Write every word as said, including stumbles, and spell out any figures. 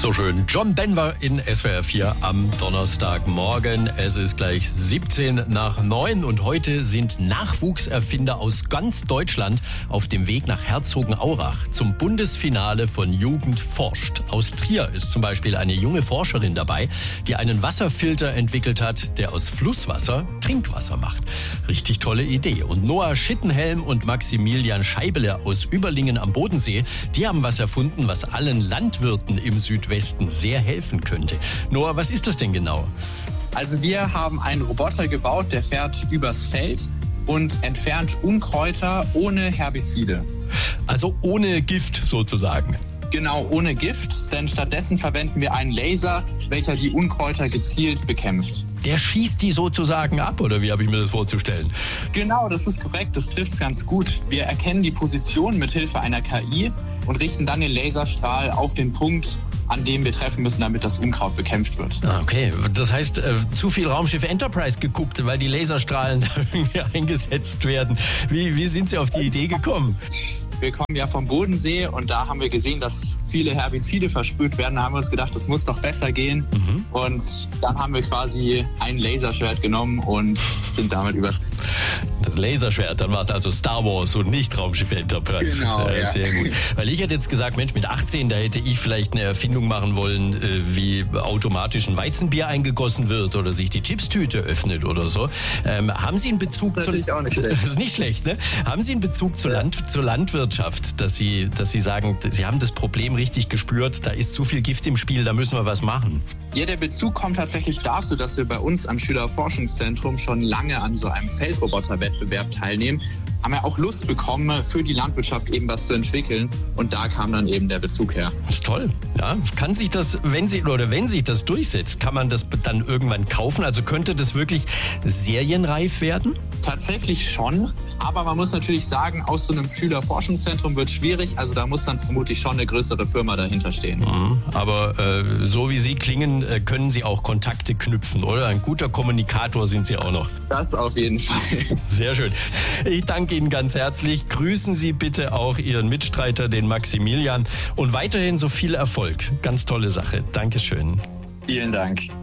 So schön. John Denver in S W R vier am Donnerstagmorgen. Es ist gleich siebzehn nach neun und heute sind Nachwuchserfinder aus ganz Deutschland auf dem Weg nach Herzogenaurach zum Bundesfinale von Jugend forscht. Aus Trier ist zum Beispiel eine junge Forscherin dabei, die einen Wasserfilter entwickelt hat, der aus Flusswasser Trinkwasser macht. Richtig tolle Idee. Und Noah Schittenhelm und Maximilian Scheibele aus Überlingen am Bodensee, die haben was erfunden, was allen Landwirten im Südwesten sehr helfen könnte. Noah, was ist das denn genau? Also wir haben einen Roboter gebaut, der fährt übers Feld und entfernt Unkräuter ohne Herbizide. Also ohne Gift sozusagen. Genau, ohne Gift, denn stattdessen verwenden wir einen Laser, welcher die Unkräuter gezielt bekämpft. Der schießt die sozusagen ab, oder wie habe ich mir das vorzustellen? Genau, das ist korrekt, das trifft es ganz gut. Wir erkennen die Position mit Hilfe einer K I und richten dann den Laserstrahl auf den Punkt, an dem wir treffen müssen, damit das Unkraut bekämpft wird. Ah, okay, das heißt, äh, zu viel Raumschiff Enterprise geguckt, weil die Laserstrahlen da irgendwie eingesetzt werden. Wie, wie sind Sie auf die Idee gekommen? Wir kommen ja vom Bodensee und da haben wir gesehen, dass viele Herbizide versprüht werden. Da haben wir uns gedacht, das muss doch besser gehen. Mhm. Und dann haben wir quasi ein Laserschwert genommen und sind damit über. Das Laserschwert, dann war es also Star Wars und nicht Raumschiff Enterprise. Genau, äh, ja. Sehr gut. Weil ich hätte jetzt gesagt, Mensch, mit achtzehn, da hätte ich vielleicht eine Erfindung machen wollen, äh, wie automatisch ein Weizenbier eingegossen wird oder sich die Chipstüte öffnet oder so. Ähm, haben Sie einen Bezug das ist zu... auch nicht schlecht. Das ist nicht schlecht, ne? Haben Sie einen Bezug zur, Land, zur Landwirtschaft, dass Sie, dass Sie sagen, Sie haben das Problem richtig gespürt, da ist zu viel Gift im Spiel, da müssen wir was machen? Ja, der Bezug kommt tatsächlich dazu, dass wir bei uns am Schülerforschungszentrum schon lange an so einem Feldroboterwettbewerb teilnehmen. Haben ja auch Lust bekommen, für die Landwirtschaft eben was zu entwickeln. Und da kam dann eben der Bezug her. Das ist toll. Ja, kann sich das, wenn sie oder wenn sich das durchsetzt, kann man das dann irgendwann kaufen? Also könnte das wirklich serienreif werden? Tatsächlich schon. Aber man muss natürlich sagen, aus so einem Schülerforschungszentrum wird schwierig. Also da muss dann vermutlich schon eine größere Firma dahinter stehen. Mhm. Aber äh, so wie Sie klingen, äh, können Sie auch Kontakte knüpfen, oder? Ein guter Kommunikator sind Sie auch noch. Das auf jeden Fall. Sehr schön. Ich danke Ihnen ganz herzlich. Grüßen Sie bitte auch Ihren Mitstreiter, den Maximilian. Und weiterhin so viel Erfolg. Ganz tolle Sache. Dankeschön. Vielen Dank.